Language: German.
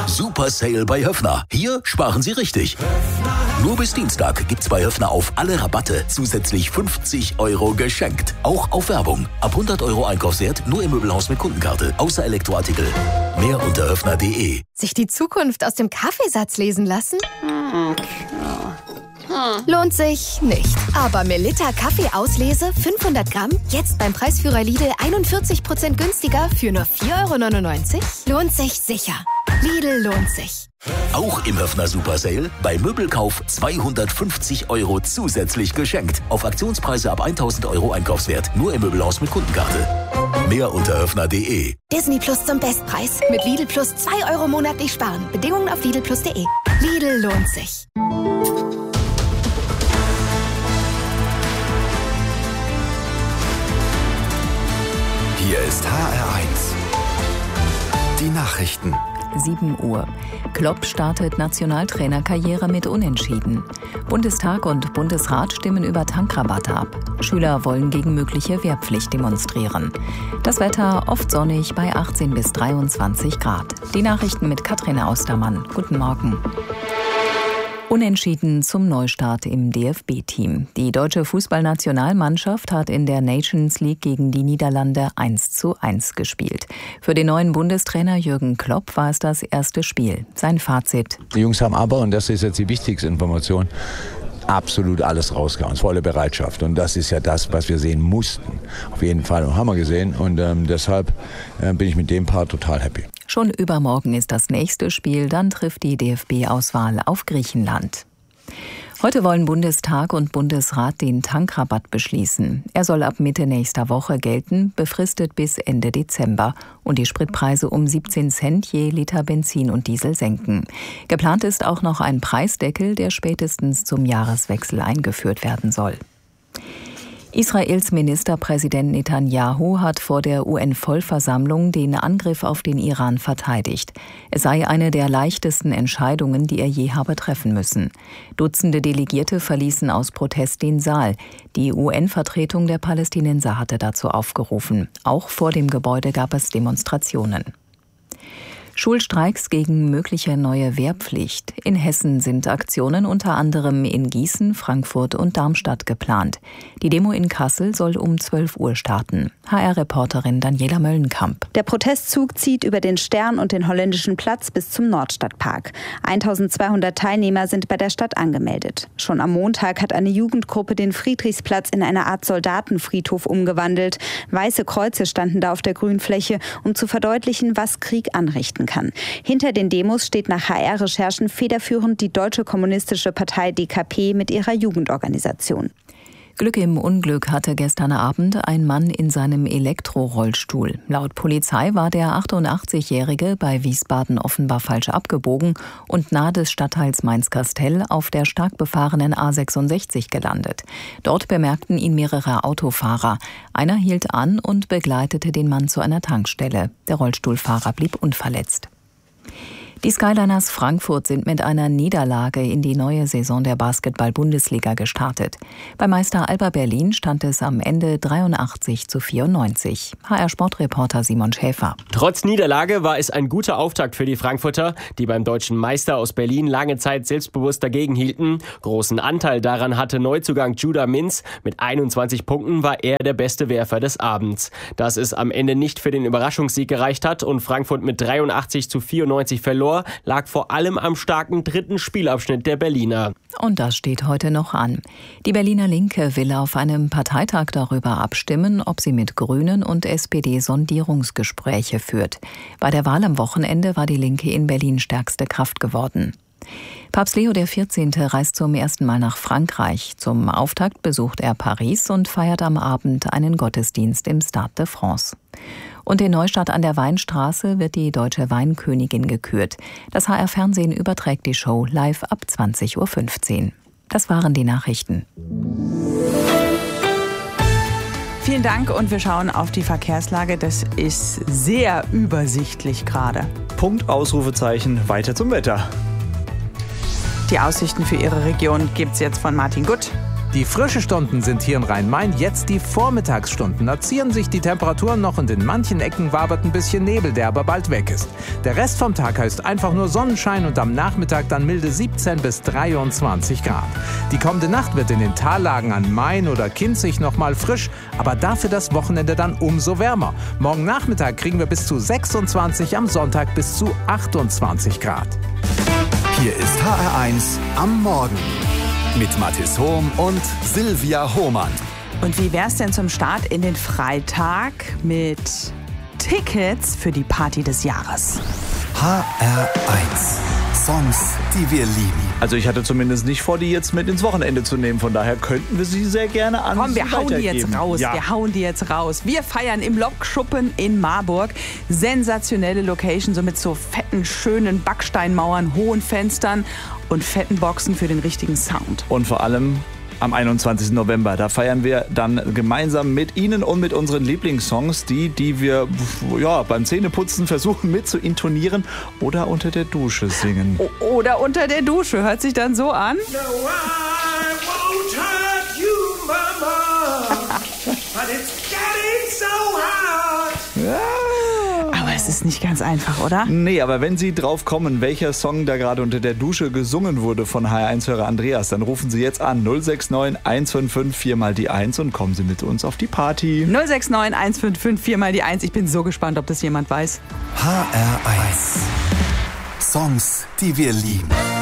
Super Sale bei Höffner. Hier sparen Sie richtig. Nur bis Dienstag gibt's bei Höffner auf alle Rabatte zusätzlich 50 € geschenkt. Auch auf Werbung. Ab 100 € Einkaufswert nur im Möbelhaus mit Kundenkarte. Außer Elektroartikel. Mehr unter höffner.de. Sich die Zukunft aus dem Kaffeesatz lesen lassen? Lohnt sich nicht. Aber Melitta Kaffeeauslese 500 Gramm jetzt beim Preisführer Lidl 41% günstiger für nur 4,99 € lohnt sich sicher. Lidl lohnt sich. Auch im Höffner Super Sale bei Möbelkauf 250 € zusätzlich geschenkt. Auf Aktionspreise ab 1.000 € Einkaufswert. Nur im Möbelhaus mit Kundenkarte. Mehr unter höffner.de. Disney Plus zum Bestpreis. Mit Lidl Plus 2 € monatlich sparen. Bedingungen auf lidlplus.de. Lidl lohnt sich. Hier ist HR1. Die Nachrichten. 7 Uhr. Klopp startet Nationaltrainerkarriere mit Unentschieden. Bundestag und Bundesrat stimmen über Tankrabatte ab. Schüler wollen gegen mögliche Wehrpflicht demonstrieren. Das Wetter oft sonnig bei 18 bis 23 Grad. Die Nachrichten mit Katrin Austermann. Guten Morgen. Unentschieden zum Neustart im DFB-Team. Die deutsche Fußballnationalmannschaft hat in der Nations League gegen die Niederlande 1:1 gespielt. Für den neuen Bundestrainer Jürgen Klopp war es das erste Spiel. Sein Fazit: Die Jungs haben aber, und das ist jetzt die wichtigste Information, absolut alles rausgehauen, volle Bereitschaft. Und das ist ja das, was wir sehen mussten. Auf jeden Fall, und haben wir gesehen. Und deshalb bin ich mit dem Part total happy. Schon übermorgen ist das nächste Spiel, dann trifft die DFB-Auswahl auf Griechenland. Heute wollen Bundestag und Bundesrat den Tankrabatt beschließen. Er soll ab Mitte nächster Woche gelten, befristet bis Ende Dezember und die Spritpreise um 17 Cent je Liter Benzin und Diesel senken. Geplant ist auch noch ein Preisdeckel, der spätestens zum Jahreswechsel eingeführt werden soll. Israels Ministerpräsident Netanyahu hat vor der UN-Vollversammlung den Angriff auf den Iran verteidigt. Es sei eine der leichtesten Entscheidungen, die er je habe treffen müssen. Dutzende Delegierte verließen aus Protest den Saal. Die UN-Vertretung der Palästinenser hatte dazu aufgerufen. Auch vor dem Gebäude gab es Demonstrationen. Schulstreiks gegen mögliche neue Wehrpflicht. In Hessen sind Aktionen unter anderem in Gießen, Frankfurt und Darmstadt geplant. Die Demo in Kassel soll um 12 Uhr starten. HR-Reporterin Daniela Möllenkamp. Der Protestzug zieht über den Stern und den Holländischen Platz bis zum Nordstadtpark. 1200 Teilnehmer sind bei der Stadt angemeldet. Schon am Montag hat eine Jugendgruppe den Friedrichsplatz in eine Art Soldatenfriedhof umgewandelt. Weiße Kreuze standen da auf der Grünfläche, um zu verdeutlichen, was Krieg anrichten kann. Hinter den Demos steht nach HR-Recherchen federführend die Deutsche Kommunistische Partei DKP mit ihrer Jugendorganisation. Glück im Unglück hatte gestern Abend ein Mann in seinem Elektrorollstuhl. Laut Polizei war der 88-Jährige bei Wiesbaden offenbar falsch abgebogen und nahe des Stadtteils Mainz-Kastel auf der stark befahrenen A66 gelandet. Dort bemerkten ihn mehrere Autofahrer. Einer hielt an und begleitete den Mann zu einer Tankstelle. Der Rollstuhlfahrer blieb unverletzt. Die Skyliners Frankfurt sind mit einer Niederlage in die neue Saison der Basketball-Bundesliga gestartet. Bei Meister Alba Berlin stand es am Ende 83:94. HR-Sportreporter Simon Schäfer. Trotz Niederlage war es ein guter Auftakt für die Frankfurter, die beim deutschen Meister aus Berlin lange Zeit selbstbewusst dagegen hielten. Großen Anteil daran hatte Neuzugang Judah Mintz. Mit 21 Punkten war er der beste Werfer des Abends. Dass es am Ende nicht für den Überraschungssieg gereicht hat und Frankfurt mit 83:94 verlor, lag vor allem am starken dritten Spielabschnitt der Berliner. Und das steht heute noch an. Die Berliner Linke will auf einem Parteitag darüber abstimmen, ob sie mit Grünen und SPD Sondierungsgespräche führt. Bei der Wahl am Wochenende war die Linke in Berlin stärkste Kraft geworden. Papst Leo XIV. Reist zum ersten Mal nach Frankreich. Zum Auftakt besucht er Paris und feiert am Abend einen Gottesdienst im Stade de France. Und in Neustadt an der Weinstraße wird die deutsche Weinkönigin gekürt. Das HR-Fernsehen überträgt die Show live ab 20:15 Uhr. Das waren die Nachrichten. Vielen Dank und wir schauen auf die Verkehrslage. Das ist sehr übersichtlich gerade. Punkt, Ausrufezeichen, weiter zum Wetter. Die Aussichten für Ihre Region gibt's jetzt von Martin Gutt. Die frischen Stunden sind hier in Rhein-Main jetzt die Vormittagsstunden. Da ziehen sich die Temperaturen noch und in manchen Ecken wabert ein bisschen Nebel, der aber bald weg ist. Der Rest vom Tag heißt einfach nur Sonnenschein und am Nachmittag dann milde 17 bis 23 Grad. Die kommende Nacht wird in den Tallagen an Main oder Kinzig nochmal frisch, aber dafür das Wochenende dann umso wärmer. Morgen Nachmittag kriegen wir bis zu 26, am Sonntag bis zu 28 Grad. Hier ist HR1 am Morgen mit Mathis Hohm und Silvia Hohmann. Und wie wär's denn zum Start in den Freitag mit Tickets für die Party des Jahres? HR1 Songs, die wir lieben. Also ich hatte zumindest nicht vor, die jetzt mit ins Wochenende zu nehmen. Von daher könnten wir sie sehr gerne an Komm, wir Sie hauen die weitergeben. jetzt raus. Ja. Wir hauen die jetzt raus. Wir feiern im Lokschuppen in Marburg. Sensationelle Location, so mit so fetten, schönen Backsteinmauern, hohen Fenstern und fetten Boxen für den richtigen Sound. Und vor allem am 21. November. Da feiern wir dann gemeinsam mit Ihnen und mit unseren Lieblingssongs, die wir beim Zähneputzen versuchen mit zu intonieren oder unter der Dusche singen. Oder unter der Dusche. Hört sich dann so an. No, I won't hurt you, Mama, but it's getting so hot. Ja. Aber es ist nicht ganz einfach, oder? Nee, aber wenn Sie drauf kommen, welcher Song da gerade unter der Dusche gesungen wurde von HR1-Hörer Andreas, dann rufen Sie jetzt an 069 155 4 mal die 1 und kommen Sie mit uns auf die Party. 069 155 4 mal die 1. Ich bin so gespannt, ob das jemand weiß. HR1 Songs, die wir lieben.